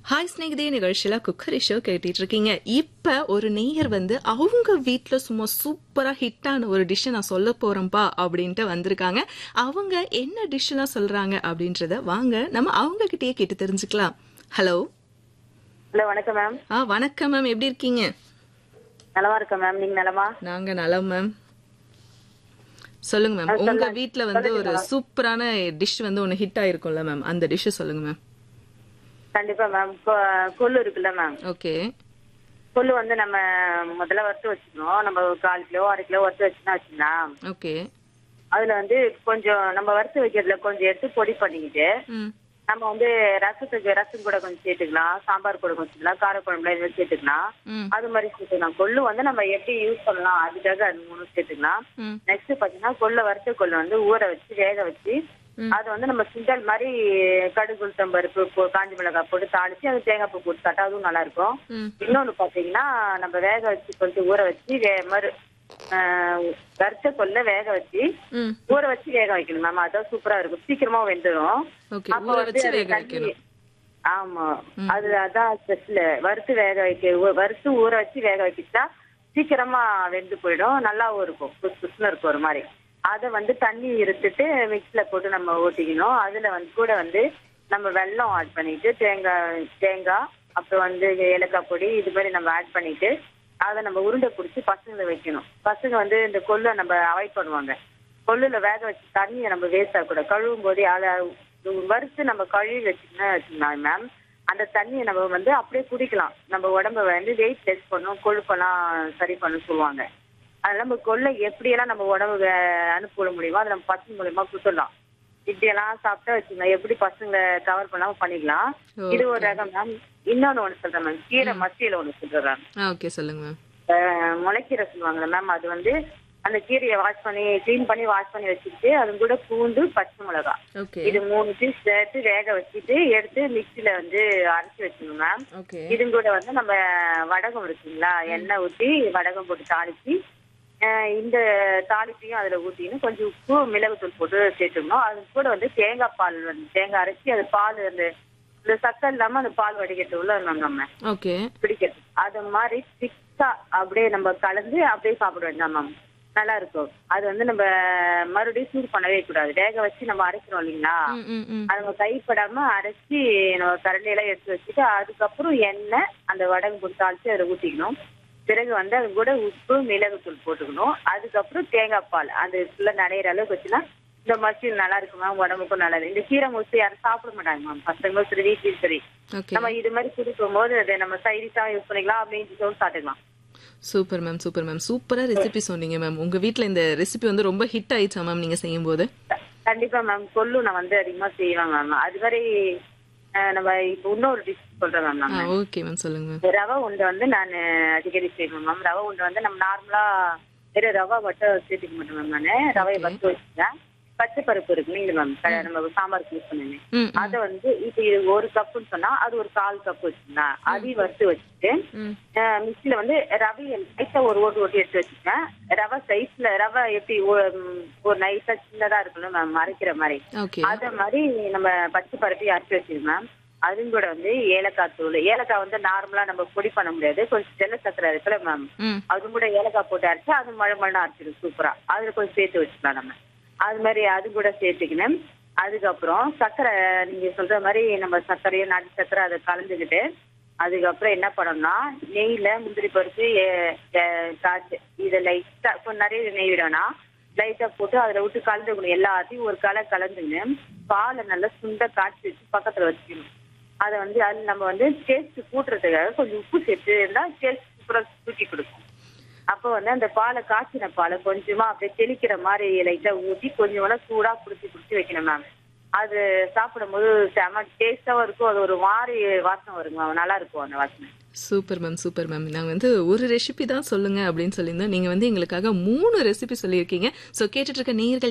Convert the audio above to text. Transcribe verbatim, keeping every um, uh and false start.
Hi ஸ்நேகிதே நிகழ்ச்சியில cookery show கேட்டுட்டு இருக்கீங்க. இப்ப ஒரு நேயர் வந்து அவங்க வீட்ல சும்மா சூப்பரா ஹிட்டான ஒரு டிஷ் நான் சொல்ல போறேன்பா அப்படின்ட்டு வந்திருக்காங்க. அவங்க என்ன டிஷ் எல்லாம் சொல்றாங்க அப்படின்றத வாங்க நம்ம அவங்க கிட்டயே கேட்டு தெரிஞ்சுக்கலாம். ஹலோ ஹலோ வணக்கம் மேம். ஆ வணக்கம் மேம், எப்படி இருக்கீங்க? நலமா இருக்கேன் மேம். நீங்க நலமா? நாங்க நலம் மேம். சொல்லுங்க மேம், உங்க வீட்ல வந்து ஒரு சூப்பரான டிஷ் வந்து ஒன்னு ஹிட் ஆயிருக்கும்ல மேம், அந்த டிஷ் சொல்லுங்க மேம். கண்டிப்பா மேம். கொ- கொள்ளு இருக்குல்ல மேம், ஓகே கொள்ளு வந்து நம்ம முதல்ல வறுத்து வச்சுக்கணும். நம்ம ஒரு கால் கிலோ அரை கிலோ வறுத்து வச்சுன்னா வச்சுக்கலாம். ஓகே. அதுல வந்து கொஞ்சம் நம்ம வறுத்து வைக்கிறதுல கொஞ்சம் எடுத்து பொடி பண்ணிக்கிட்டு ம் நம்ம வந்து ரசத்துக்கு ரசம் கூட கொஞ்சம் சேர்த்துக்கலாம், சாம்பார் கூட கொஞ்சம் சேர்த்துக்கலாம், காரக்குழம்புல இது மாதிரி சேர்த்துக்கலாம். ம் அது மாதிரி சேர்த்துக்கலாம். கொள்ளு வந்து நம்ம எப்படி யூஸ் பண்ணலாம் அதுக்காக அது மூணு சேர்த்துக்கலாம். ம் நெக்ஸ்ட் பாத்தீங்கன்னா கொள்ளை வறுத்த கொள்ளு வந்து ஊற வச்சு வேக வச்சு அது வந்து நம்ம சுண்டல் மாதிரி கடுகு உளுத்தம் பருப்பு போ- காஞ்ச மிளகாய் போட்டு தாளிச்சு அது தேங்காய் பூ போட்டு சாப்பிட்டா அதுவும் நல்லா இருக்கும். ம் இன்னொன்னு பாத்தீங்கன்னா நம்ம வேக வச்சு கொஞ்சம் ஊற வச்சு வே- மறு ஆஹ் வறுத்த கொள்ளை வேக வச்சு ம் ஊற வச்சு வேக வைக்கணும் மேம். அதான் சூப்பரா இருக்கும், சீக்கிரமா வெந்துடும். ஓகே. அப்ப ஊற வந்து வச்சு அது வேக தண்ணி வைக்கணும். ஆமா, அது அதான் ஸ்பெஷல். வறுத்து வேக வைக்க ஊ- வறுத்து ஊற வச்சு வேக வச்சுட்டா சீக்கிரமா வெந்து போயிடும், நல்லாவும் இருக்கும், புஸ் புஸ்னு இருக்கும் ஒரு மாதிரி. அதை வந்து தண்ணி இருத்துட்டு மிக்ஸில போட்டு நம்ம ஊற்றிக்கணும். அதுல வந்து கூட வந்து நம்ம வெல்லம் ஆட் பண்ணிட்டு தேங்காய் தேங்காய் அப்புறம் வந்து ஏலக்காய் பொடி இது மாதிரி நம்ம ஆட் பண்ணிட்டு அதை நம்ம உருண்டை பிடிச்சி பசங்களை வைக்கணும். பசங்க வந்து இந்த கொள்ளை நம்ம அவாய்ட் பண்ணுவாங்க. கொள்ளுல வேக வச்சு தண்ணியை நம்ம வேஸ்ட் ஆகக்கூடாது. கழுவும் போதே அதை வறுத்து நம்ம கழுவி வச்சுக்கணும் வச்சுக்கலாம் மேம். அந்த தண்ணியை நம்ம வந்து அப்படியே குடிக்கலாம். நம்ம உடம்ப வந்து வெயிட் லெஸ் பண்ணும், கொழுப்பெல்லாம் சரி பண்ணும் சொல்லுவாங்க. அதனால நம்ம கொள்ளை எப்படியெல்லாம் நம்ம உடம்பு அனுப்பிவிட முடியுமோ அதை நம்ம பசங்க மூலியமா கொடுத்துடலாம். இப்படியெல்லாம் சாப்பிட்டா வச்சுக்கலாம், எப்படி பசங்களை கவர் பண்ணாம பண்ணிக்கலாம். இது ஒரு ரகம் மேம். இன்னொன்னு ஒண்ணு சொல்றேன் மேம், கீரை மசியல ஒண்ணு சொல்றேன். ஆ ஓகே, சொல்லுங்க மேம். அஹ் முளைக்கீரை சொல்லுவாங்கல்ல மேம், அது வந்து அந்த கீரையை வாஷ் பண்ணி க்ளீன் பண்ணி வாஷ் பண்ணி வச்சுக்கிட்டு அது கூட பூண்டு பச்சை மிளகாய் ஓகே இது மூணு பீஸ் சேர்த்து வேக வச்சுட்டு எடுத்து மிக்சியில வந்து அரைச்சி வச்சுக்கணும் மேம். ஓகே. இது கூட வந்து நம்ம வடகம் இருக்குங்களா, எண்ணெய் ஊற்றி வடகம் போட்டு தாளிச்சு அஹ் இந்த தாளிப்பையும் அதுல ஊற்றின்னு கொஞ்சம் உப்பு மிளகுத்தூள் போட்டு சேர்த்துக்கணும். அது கூட வந்து தேங்காய் பால் வந்து தேங்காய் அரைச்சி அது பால் அந்த இந்த சக்கரை இல்லாம அந்த பால் வடிகட்டு உள்ள நம்ம ஓகே. பிடிக்கிறது. அது மாதிரி திக்கா அப்படியே நம்ம கலந்து அப்படியே சாப்பிட வேண்டாம் மேம், நல்லா இருக்கும். அது வந்து நம்ம மறுபடியும் சூடு பண்ணவே கூடாது. வேக வச்சு நம்ம அரைக்கிறோம் இல்லைங்களா, ம் ம் ம் அது நம்ம கைப்படாம அரைச்சி நம்ம கரண்டியெல்லாம் எடுத்து வச்சுட்டு அதுக்கப்புறம் எண்ணெய் அந்த வடகம் போட்டு தாளிச்சு அதில் ஊற்றிக்கணும். பிறகு வந்து அது கூட உப்பு மிளகுத்தூள் போட்டுக்கணும். அதுக்கப்புறம் தேங்காய் பால் அது ஃபுல்லாக நனையிற அளவுக்கு வச்சுன்னா இந்த மசியல் நல்லா இருக்கும் மேம், உடம்புக்கும் நல்லது. இந்த கீரை மோஸ்ட்லி யாரும் சாப்பிட மாட்டாங்க மேம், பசங்களும் சரி வீட்லையும் சரி. ஓகே. நம்ம இது மாதிரி கொடுக்கும் போது அதை நம்ம சைடிஷா யூஸ் பண்ணிக்கலாம், அப்படின்னு சொல்லி சாப்பிட்டுக்கலாம். Super ma'am, super ma'am. சூப்பரா ரெசிபி சொன்னீங்க மேம். உங்க வீட்ல இந்த ரெசிபி வந்து ரொம்ப ஹிட் ஆயிடுச்சா மேம் நீங்க செய்யும் போது? கண்டிப்பா மேம். கொள்ளு நான் வந்து அதிகமா செய்வேன் மேம். அது மாதிரி அஹ், நம்ம இப்போ இன்னொரு டிஷ் சொல்றேன் மேம். ஆ நான் ஓகே மேம், சொல்லுங்க மேம். ரவை உண்டை வந்து நான் அடிக்கடி செய்வேன் மேம். ரவை உண்டை வந்து நம்ம நார்மலா வெறும் ரவை மட்டும் சேர்த்துக்க மாட்டோம் மேம். நான் ரவையை Okay. வறுத்து வச்சுட்டேன். பச்சை பருப்பு இருக்கு நீங்க மேம், க- நம்ம சாம்பாருக்கு யூஸ் பண்ணுங்க. ம் அதை வந்து இப்போ இது ஒரு கப்புன்னு சொன்னா அது ஒரு கால் கப் வச்சுங்களா, அதையும் வறுத்து வச்சுட்டு ம் மிக்சியில வந்து ரவையை லைட்டா ஒரு ஓட்டு ஓட்டி எடுத்து வச்சுட்டேன். ரவை சைஸ்ல ரவை எப்படி ஒ- ம், ஒரு நைஸா சின்னதா இருக்குல்ல மேம் அரைக்கிற மாதிரி, ஓகே. அத மாதிரி நம்ம பச்சை பருப்பையும் அரைச்சி வச்சிருக்கோம் மேம். அதுவும் கூட வந்து ஏலக்காய் தூள், ஏலக்காய் வந்து நார்மலா நம்ம பொடி பண்ண முடியாது, கொஞ்சம் தெல்ல சக்கரை இருக்குல்ல மேம், ம் அதுவும் கூட ஏலக்காய் போட்டு அரைச்சு அது மழை மழை அரைச்சிடும் சூப்பரா. அதுல கொஞ்சம் சேர்த்து வச்சுக்கலாம் நம்ம. அது மாதிரி அது கூட சேர்த்துக்கணும். அதுக்கப்புறம் சர்க்கரை நீங்க சொல்ற மாதிரி நம்ம சர்க்கரையும் நாட்டு சர்க்கரை அதை கலந்துக்கிட்டு அதுக்கப்புறம் என்ன பண்ணணும்னா நெய்ல முந்திரி பருப்பு ஏ- ஏ- காய்ச்சி இதை லைட்டா கொஞ்சம் நிறைய நெய் விடணும்னா லைட்டா போட்டு அதுல விட்டு கலந்துக்கணும். எல்லாத்தையும் ஒரு கலை கலந்துன்னு பாலை நல்லா சுண்ட காய்ச்சி வச்சு பக்கத்துல வச்சுக்கணும். அதை வந்து அது நம்ம வந்து டேஸ்ட் கூட்டுறதுக்காக கொஞ்சம் உப்பு சேர்த்து இருந்தா டேஸ்ட் சூப்பரா தூக்கி கொடுக்கும். அப்போ வந்து அந்த பாலை காய்ச்சின பாலை கொஞ்சமா அப்படியே தெளிக்கிற மாதிரி லைட்டா ஊற்றி கொஞ்சம் சூடா புடிச்சு புடிச்சு வைக்கணும் மேம். அது சாப்பிடும்போது செம டேஸ்டாவும் இருக்கும், அது ஒரு மாதிரி வாசனை வருங்க மேம், நல்லா இருக்கும் அந்த வாசனை. Super ma'am, super ma'am. நாங்க வந்து ஒரு ரெசிபி தான் சொல்லுங்க அப்படின்னு சொல்லியிருந்தோம். நீங்க வந்து எங்களுக்காக மூணு ரெசிபி சொல்லியிருக்கீங்க. ஸோ கேட்டுட்டு இருக்க நேயர்கள்